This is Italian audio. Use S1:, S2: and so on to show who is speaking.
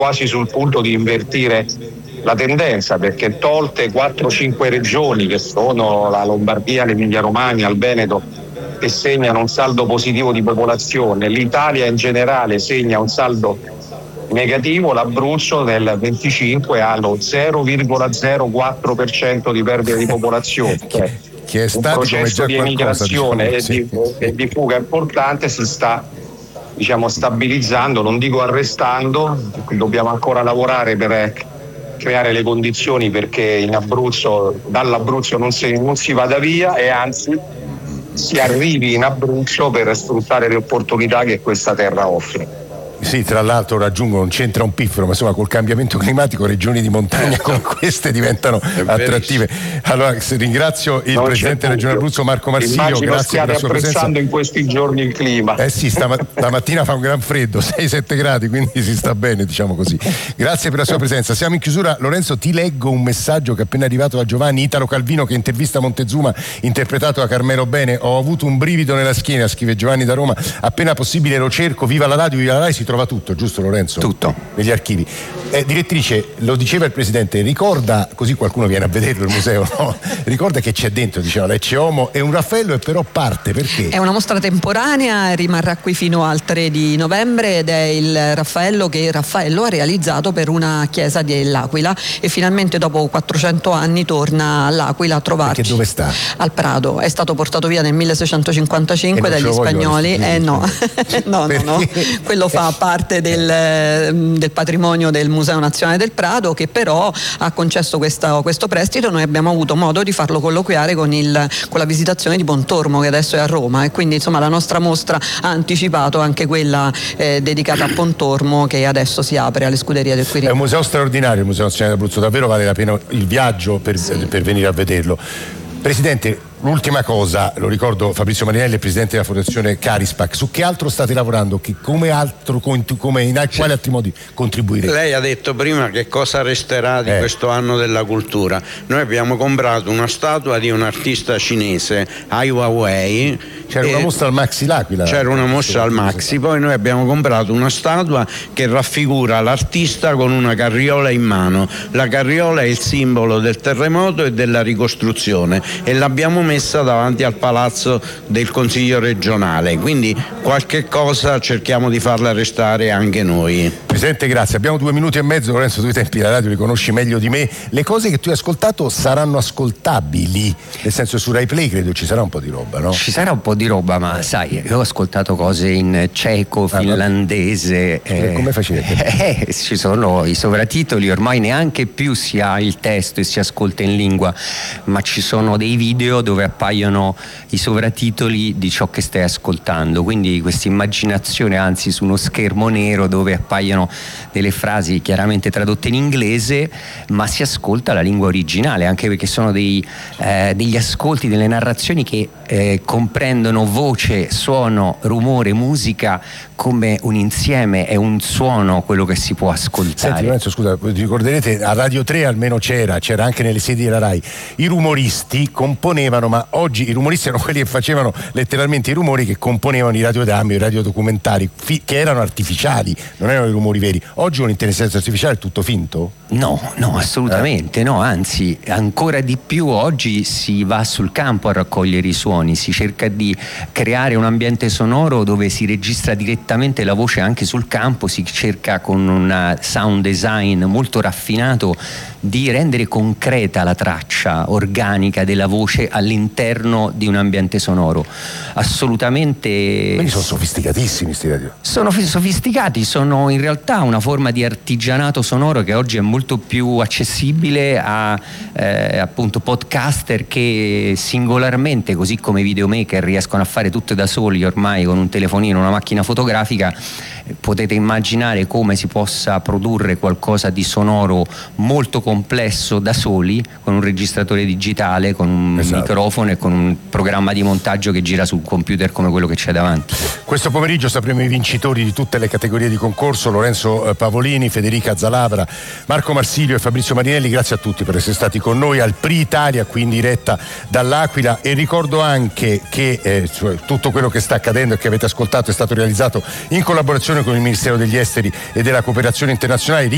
S1: quasi sul punto di invertire la tendenza, perché tolte 4-5 regioni che sono la Lombardia, l'Emilia Romagna, il Veneto, che segnano un saldo positivo di popolazione, l'Italia in generale segna un saldo negativo, l'Abruzzo nel 25 ha lo 0,04% di perdita di popolazione.
S2: Che è stato
S1: un processo di emigrazione e di fuga importante si sta stabilizzando, non dico arrestando, dobbiamo ancora lavorare per creare le condizioni perché in Abruzzo, dall'Abruzzo non si vada via e anzi si arrivi in Abruzzo per sfruttare le opportunità che questa terra offre.
S2: Sì, tra l'altro raggiungo, non c'entra un piffero, ma insomma col cambiamento climatico regioni di montagna come queste diventano attrattive. Allora ringrazio il presidente della Regione Abruzzo Marco Marsilio, grazie per la sua presenza.
S1: Apprezzando in questi giorni il clima.
S2: Sì, stamattina fa un gran freddo, 6-7 gradi, quindi si sta bene, diciamo così. Grazie per la sua presenza. Siamo in chiusura. Lorenzo, ti leggo un messaggio che è appena arrivato da Giovanni Italo Calvino, che intervista Montezuma interpretato da Carmelo Bene. Ho avuto un brivido nella schiena, scrive Giovanni da Roma. Appena possibile lo cerco. Viva la radio, viva la Rai. Si trova tutto, giusto Lorenzo?
S3: Tutto.
S2: Negli archivi. Direttrice, lo diceva il presidente, ricorda, così qualcuno viene a vederlo il museo, no? Ricorda che c'è dentro, diceva Lecce Homo, è un Raffaello e però parte, perché?
S4: È una mostra temporanea, rimarrà qui fino al 3 di novembre ed è il Raffaello che Raffaello ha realizzato per una chiesa dell'Aquila e finalmente dopo 400 anni torna all'Aquila a trovarci.
S2: Perché dove sta?
S4: Al Prado, è stato portato via nel 1655 dagli spagnoli. No, quello fa parte del patrimonio del Museo Nazionale del Prado, che però ha concesso questo prestito. Noi abbiamo avuto modo di farlo colloquiare con la visitazione di Pontormo, che adesso è a Roma, e quindi insomma la nostra mostra ha anticipato anche quella dedicata a Pontormo, che adesso si apre alle Scuderie del Quirinale.
S2: È un museo straordinario, il Museo Nazionale d'Abruzzo, davvero vale la pena il viaggio per venire a vederlo. Presidente, l'ultima cosa, lo ricordo, Fabrizio Marinelli è presidente della fondazione Carispac. Su che altro state lavorando? Quali altri modi contribuirete?
S5: Lei ha detto prima che cosa resterà di questo anno della cultura. Noi abbiamo comprato una statua di un artista cinese, Ai Weiwei.
S2: C'era una mostra al Maxi L'Aquila.
S5: C'era una mostra al Maxi, poi noi abbiamo comprato una statua che raffigura l'artista con una carriola in mano. La carriola è il simbolo del terremoto e della ricostruzione e l'abbiamo messa davanti al palazzo del Consiglio regionale, quindi qualche cosa cerchiamo di farla restare anche noi.
S2: Presidente, grazie. Abbiamo 2 minuti e mezzo. Lorenzo, tu i tempi della radio li conosci meglio di me. Le cose che tu hai ascoltato saranno ascoltabili? Nel senso, su Rai Play credo ci sarà un po' di roba, no?
S3: Ci sarà un po' di roba, ma sai, io ho ascoltato cose in ceco, finlandese.
S2: Come facete?
S3: Ci sono i sovratitoli, ormai neanche più si ha il testo e si ascolta in lingua, ma ci sono dei video dove appaiono i sovratitoli di ciò che stai ascoltando, quindi questa immaginazione, anzi su uno schermo nero dove appaiono delle frasi chiaramente tradotte in inglese, ma si ascolta la lingua originale, anche perché sono degli ascolti, delle narrazioni che comprendono voce, suono, rumore, musica come un insieme, è un suono quello che si può ascoltare.
S2: Senti Lorenzo, scusa, ricorderete a Radio 3 almeno c'era anche nelle sedi della Rai, i rumoristi componevano, ma oggi i rumoristi erano quelli che facevano letteralmente i rumori che componevano i radiodrammi, i radiodocumentari, che erano artificiali, non erano i rumori veri. Oggi con l'intelligenza artificiale è tutto finto?
S3: No, assolutamente no, anzi ancora di più oggi si va sul campo a raccogliere i suoni, si cerca di creare un ambiente sonoro dove si registra direttamente la voce anche sul campo, si cerca con un sound design molto raffinato di rendere concreta la traccia organica della voce all'interno di un ambiente sonoro. Assolutamente.
S2: Quindi sono sofisticatissimi sti radio.
S3: Sono sofisticati, sono in realtà una forma di artigianato sonoro che oggi è molto più accessibile a appunto podcaster che singolarmente, così come videomaker, riescono a fare tutto da soli ormai con un telefonino, una macchina fotografica. Potete immaginare come si possa produrre qualcosa di sonoro molto complesso da soli, con un registratore digitale, con un microfono e con un programma di montaggio che gira sul computer come quello che c'è davanti.
S2: Questo pomeriggio sapremo i vincitori di tutte le categorie di concorso: Lorenzo Pavolini, Federica Zalabra, Marco Marsilio e Fabrizio Marinelli. Grazie a tutti per essere stati con noi al Pri Italia, qui in diretta dall'Aquila, e ricordo anche che tutto quello che sta accadendo e che avete ascoltato è stato realizzato in collaborazione con il Ministero degli Esteri e della Cooperazione Internazionale.